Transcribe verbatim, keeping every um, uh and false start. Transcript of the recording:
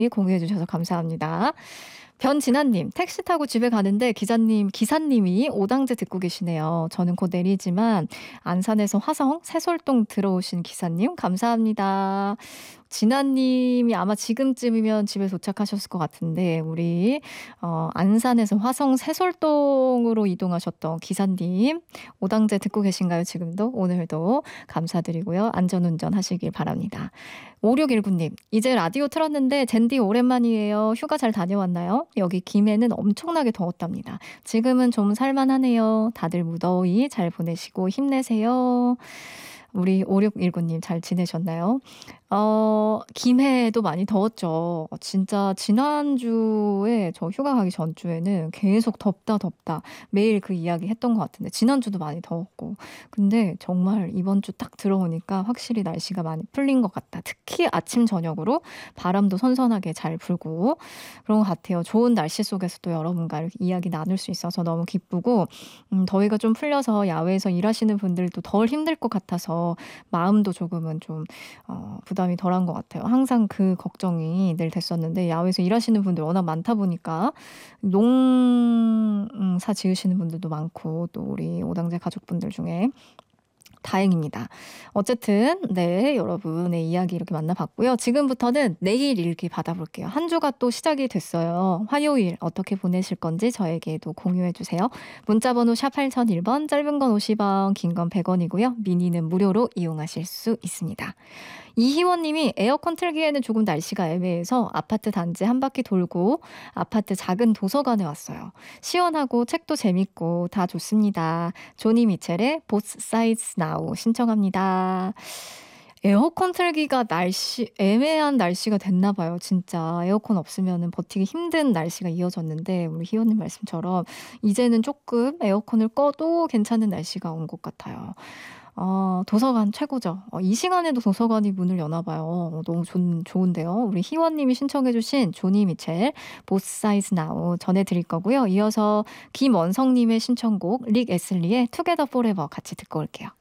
공유해 주셔서 감사합니다. 변진아님, 택시 타고 집에 가는데 기자님, 기사님이 오당제 듣고 계시네요. 저는 곧 내리지만 안산에서 화성, 새솔동 들어오신 기사님 감사합니다. 진아님이 아마 지금쯤이면 집에 도착하셨을 것 같은데 우리 어, 안산에서 화성 새솔동으로 이동하셨던 기사님 오당제 듣고 계신가요? 지금도? 오늘도 감사드리고요. 안전운전 하시길 바랍니다. 오육일구님, 이제 라디오 틀었는데 젠디 오랜만이에요. 휴가 잘 다녀왔나요? 여기 김해는 엄청나게 더웠답니다. 지금은 좀 살만하네요. 다들 무더위 잘 보내시고 힘내세요. 우리 오육일구님 잘 지내셨나요? 어, 김해도 많이 더웠죠. 진짜 지난주에 저 휴가 가기 전주에는 계속 덥다 덥다 매일 그 이야기 했던 것 같은데 지난주도 많이 더웠고 근데 정말 이번 주 딱 들어오니까 확실히 날씨가 많이 풀린 것 같다. 특히 아침 저녁으로 바람도 선선하게 잘 불고 그런 것 같아요. 좋은 날씨 속에서도 여러분과 이렇게 이야기 나눌 수 있어서 너무 기쁘고 음, 더위가 좀 풀려서 야외에서 일하시는 분들도 덜 힘들 것 같아서 마음도 조금은 좀 어, 부담이 덜한 것 같아요. 항상 그 걱정이 늘 됐었는데 야외에서 일하시는 분들 워낙 많다 보니까 농사 지으시는 분들도 많고 또 우리 오당제 가족분들 중에 다행입니다. 어쨌든 네 여러분의 이야기 이렇게 만나봤고요. 지금부터는 내일 일기 받아볼게요. 한 주가 또 시작이 됐어요. 화요일 어떻게 보내실 건지 저에게도 공유해 주세요. 문자번호 샵 팔공공일 번, 짧은 건 오십 원, 긴 건 백 원이고요. 미니는 무료로 이용하실 수 있습니다. 이희원님이 에어컨 틀기에는 조금 날씨가 애매해서 아파트 단지 한 바퀴 돌고 아파트 작은 도서관에 왔어요. 시원하고 책도 재밌고 다 좋습니다. 조니 미첼의 Both Sides Now 신청합니다. 에어컨 틀기가 날씨 애매한 날씨가 됐나 봐요. 진짜 에어컨 없으면 버티기 힘든 날씨가 이어졌는데 우리 희원님 말씀처럼 이제는 조금 에어컨을 꺼도 괜찮은 날씨가 온 것 같아요. 어, 도서관 최고죠. 어, 이 시간에도 도서관이 문을 여나 봐요. 어, 너무 좋, 좋은데요. 우리 희원님이 신청해주신 조니 미첼 Both Sides Now 전해드릴 거고요. 이어서 김원성님의 신청곡 릭 애슬리의 Together Forever 같이 듣고 올게요.